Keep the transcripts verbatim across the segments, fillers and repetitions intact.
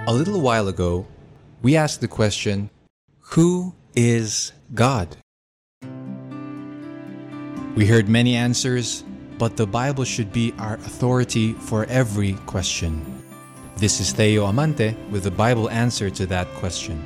A little while ago, we asked the question, who is God? We heard many answers, but the Bible should be our authority for every question. This is Theo Amante with the Bible answer to that question.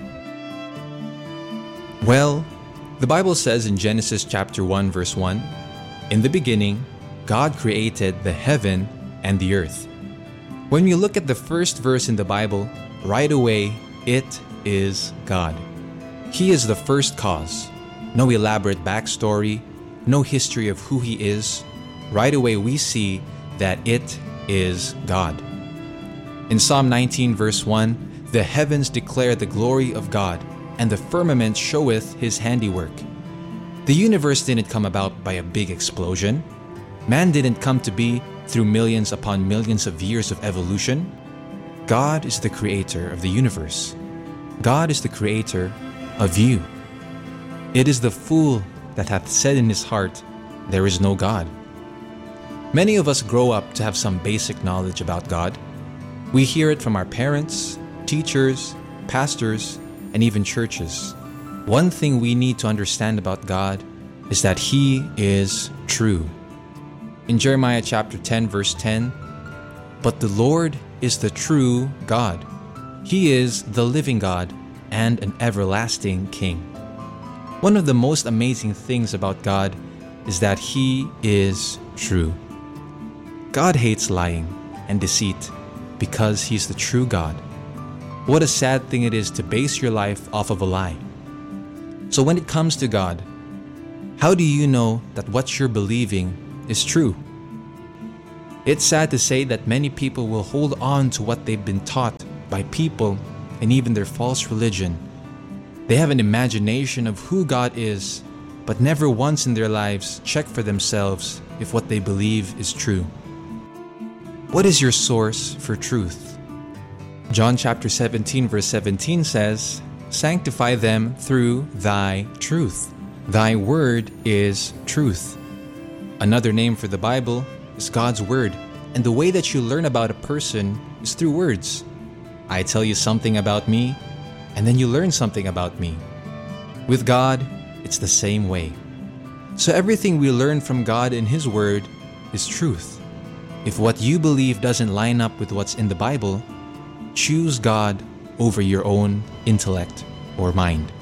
Well, the Bible says in Genesis chapter one verse one, "In the beginning, God created the heaven and the earth." When you look at the first verse in the Bible, right away, it is God. He is the first cause. No elaborate backstory, no history of who He is. Right away we see that it is God. In Psalm nineteen verse one, "The heavens declare the glory of God, and the firmament showeth His handiwork." The universe didn't come about by a big explosion. Man didn't come to be through millions upon millions of years of evolution. God is the creator of the universe. God is the creator of you. It is the fool that hath said in his heart, "There is no God." Many of us grow up to have some basic knowledge about God. We hear it from our parents, teachers, pastors, and even churches. One thing we need to understand about God is that He is true. In Jeremiah chapter ten verse ten, "But the Lord is the true God. He is the living God and an everlasting King." One of the most amazing things about God is that He is true. God hates lying and deceit because He's the true God. What a sad thing it is to base your life off of a lie. So when it comes to God, how do you know that what you're believing is true? It's sad to say that many people will hold on to what they've been taught by people and even their false religion. They have an imagination of who God is, but never once in their lives check for themselves if what they believe is true. What is your source for truth? John chapter seventeen verse seventeen says, "Sanctify them through Thy truth. Thy word is truth." Another name for the Bible is God's Word, and the way that you learn about a person is through words. I tell you something about me, and then you learn something about me. With God, it's the same way. So everything we learn from God in His Word is truth. If what you believe doesn't line up with what's in the Bible, choose God over your own intellect or mind.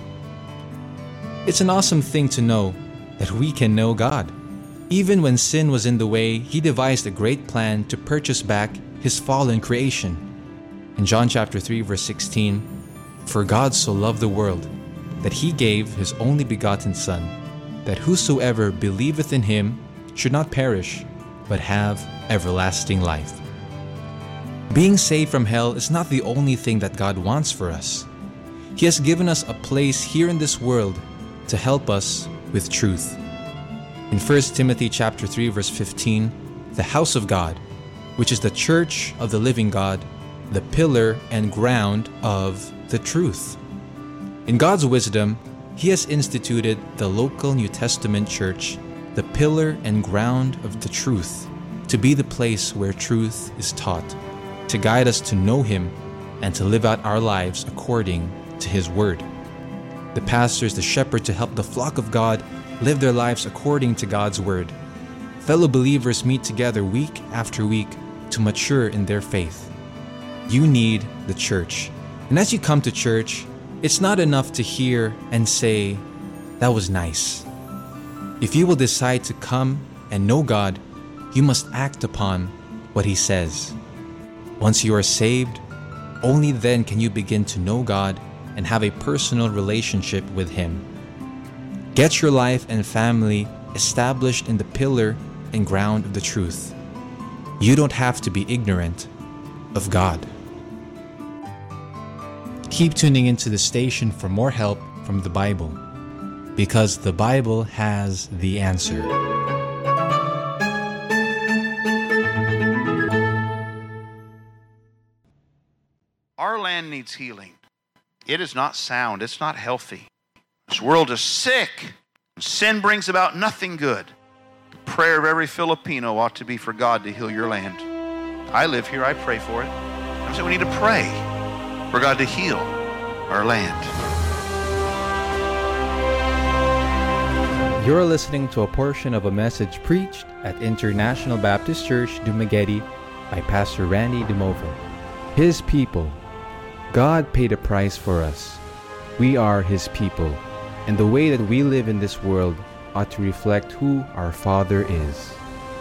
It's an awesome thing to know that we can know God. Even when sin was in the way, He devised a great plan to purchase back His fallen creation. In John chapter three verse sixteen, "For God so loved the world, that He gave His only begotten Son, that whosoever believeth in Him should not perish, but have everlasting life." Being saved from hell is not the only thing that God wants for us. He has given us a place here in this world to help us with truth. In First Timothy chapter three verse fifteen, "The house of God, which is the church of the living God, the pillar and ground of the truth." In God's wisdom, He has instituted the local New Testament church, the pillar and ground of the truth, to be the place where truth is taught, to guide us to know Him and to live out our lives according to His Word. The pastor is the shepherd to help the flock of God live their lives according to God's Word. Fellow believers meet together week after week to mature in their faith. You need the church. And as you come to church, it's not enough to hear and say, "That was nice." If you will decide to come and know God, you must act upon what He says. Once you are saved, only then can you begin to know God and have a personal relationship with Him. Get your life and family established in the pillar and ground of the truth. You don't have to be ignorant of God. Keep tuning into the station for more help from the Bible, because the Bible has the answer. Our land needs healing. It is not sound. It's not healthy. This world is sick. Sin brings about nothing good. The prayer of every Filipino ought to be for God to heal your land. I live here. I pray for it. I said we need to pray. for God to heal our land. You're listening to a portion of a message preached at International Baptist Church, Dumaguete by Pastor Randy Dumover. His people. God paid a price for us. We are His people, and the way that we live in this world ought to reflect who our Father is.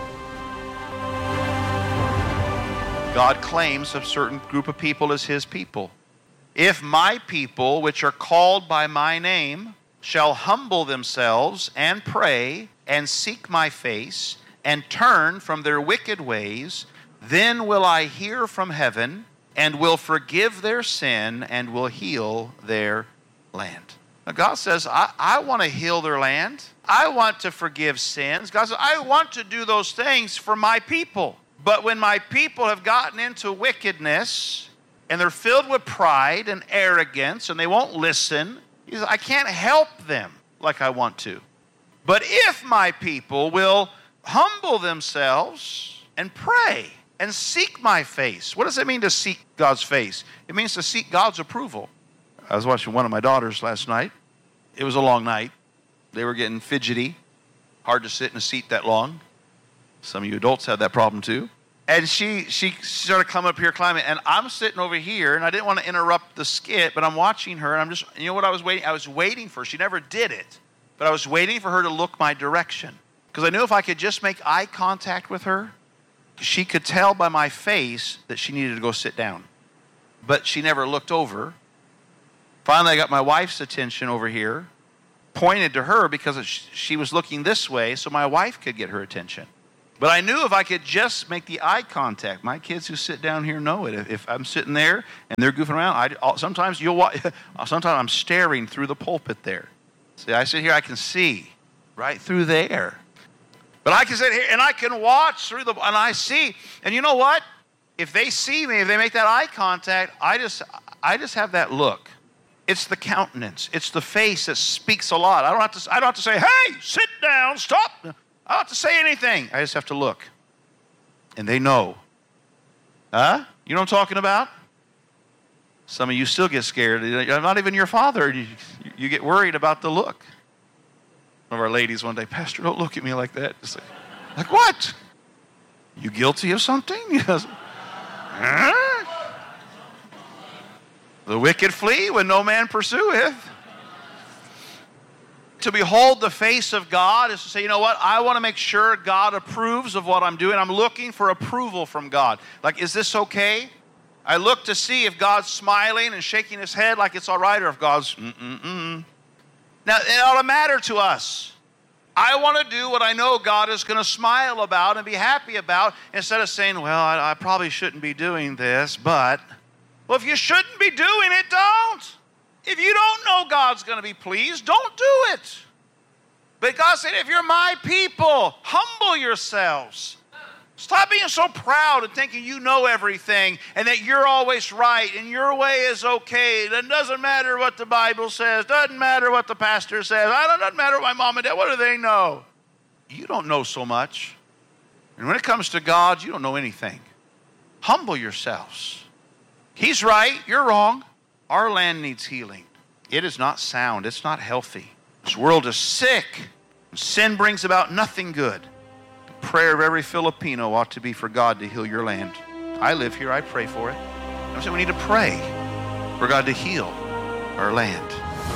God claims a certain group of people as His people. If my people, which are called by my name, shall humble themselves and pray and seek my face and turn from their wicked ways, then will I hear from heaven and will forgive their sin and will heal their land. Now God says, I, I want to heal their land. I want to forgive sins. God says, I want to do those things for my people. But when my people have gotten into wickedness and they're filled with pride and arrogance and they won't listen, He says, I can't help them like I want to. But if my people will humble themselves and pray and seek my face. What does it mean to seek God's face? It means to seek God's approval. I was watching one of my daughters last night. It was a long night. They were getting fidgety. Hard to sit in a seat that long. Some of you adults had that problem too. And she she started coming up here climbing, and I'm sitting over here, and I didn't want to interrupt the skit, but I'm watching her, and I'm just, you know what I was waiting? I was waiting for her. She never did it, but I was waiting for her to look my direction. Because I knew if I could just make eye contact with her, she could tell by my face that she needed to go sit down. But she never looked over. Finally, I got my wife's attention over here, pointed to her because she was looking this way so my wife could get her attention. But I knew if I could just make the eye contact, my kids who sit down here know it. If, if I'm sitting there and they're goofing around, I, sometimes you'll watch, sometimes I'm staring through the pulpit there. See, I sit here, I can see right through there. But I can sit here and I can watch through the, and I see. And you know what? If they see me, if they make that eye contact, I just, I just have that look. It's the countenance. It's the face that speaks a lot. I don't have to, I don't have to say, hey, sit down, stop. I don't have to say anything. I just have to look. And they know. Huh? You know what I'm talking about? Some of you still get scared. I'm not even your father. You, you get worried about the look. One of our ladies one day, Pastor, don't look at me like that. Just like, like what? You guilty of something? Yes. Huh? The wicked flee when no man pursueth. To behold the face of God is to say, you know what? I want to make sure God approves of what I'm doing. I'm looking for approval from God. Like, is this okay? I look to see if God's smiling and shaking His head like it's all right, or if God's mm-mm-mm. Now, it ought to matter to us. I want to do what I know God is going to smile about and be happy about, instead of saying, well, I, I probably shouldn't be doing this, but, well, if you shouldn't be doing it, don't. If you don't know God's going to be pleased, don't do it. But God said, if you're my people, humble yourselves. Stop being so proud and thinking you know everything and that you're always right and your way is okay. It doesn't matter what the Bible says. Doesn't matter what the pastor says. I don't, doesn't matter what my mom and dad, what do they know? You don't know so much. And when it comes to God, you don't know anything. Humble yourselves. He's right, you're wrong. Our land needs healing. It is not sound. It's not healthy. This world is sick. Sin brings about nothing good. The prayer of every Filipino ought to be for God to heal your land. I live here. I pray for it. I'm saying we need to pray for God to heal our land.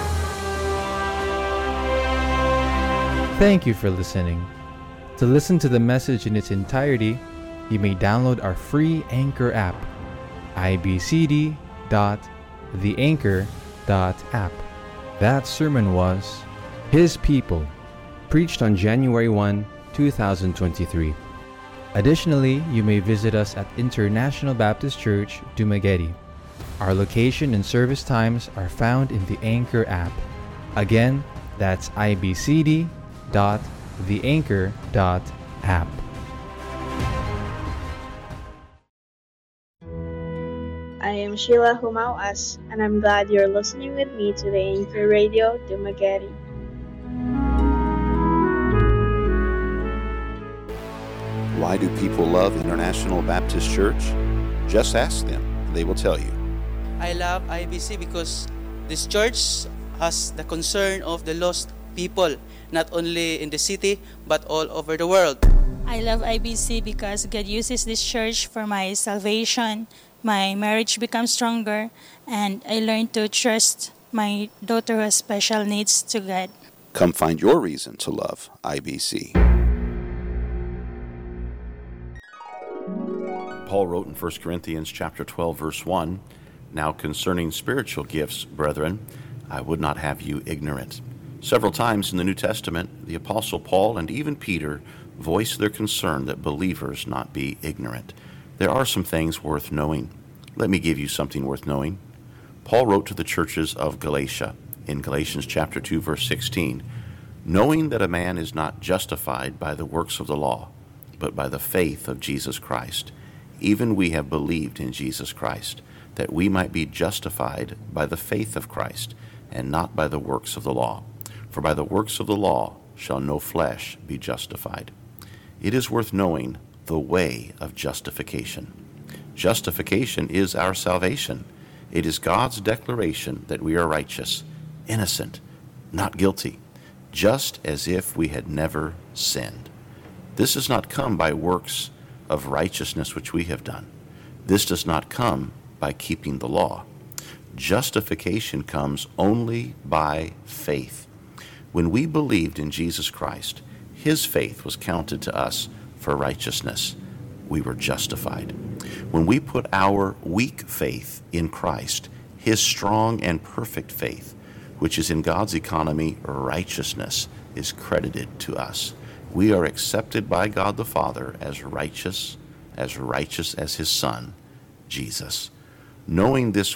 Thank you for listening. To listen to the message in its entirety, you may download our free Anchor app, I B C D dot the anchor dot app. That sermon was His People, preached on January first, two thousand twenty-three. Additionally, you may visit us at International Baptist Church, Dumaguete. Our location and service times are found in the Anchor app. Again, that's I B C D dot the anchor dot app. I am Sheila Humauas, and I'm glad you're listening with me to the Anchor Radio Dumaguete. Why do people love International Baptist Church? Just ask them, and they will tell you. I love I B C because this church has the concern of the lost people, not only in the city, but all over the world. I love I B C because God uses this church for my salvation. My marriage becomes stronger, and I learn to trust my daughter who has special needs to God. Come find your reason to love I B C. Paul wrote in First Corinthians chapter twelve, verse one, "Now concerning spiritual gifts, brethren, I would not have you ignorant." Several times in the New Testament, the Apostle Paul and even Peter voice their concern that believers not be ignorant. There are some things worth knowing. Let me give you something worth knowing. Paul wrote to the churches of Galatia in Galatians chapter two, verse sixteen, "Knowing that a man is not justified by the works of the law, but by the faith of Jesus Christ. Even we have believed in Jesus Christ, that we might be justified by the faith of Christ, and not by the works of the law. For by the works of the law shall no flesh be justified." It is worth knowing the way of justification. Justification is our salvation. It is God's declaration that we are righteous, innocent, not guilty, just as if we had never sinned. This does not come by works of righteousness which we have done. This does not come by keeping the law. Justification comes only by faith. When we believed in Jesus Christ, His faith was counted to us for righteousness. We were justified. When we put our weak faith in Christ, His strong and perfect faith, which is in God's economy righteousness, is credited to us. We are accepted by God the Father as righteous, as righteous as His Son, Jesus. Knowing this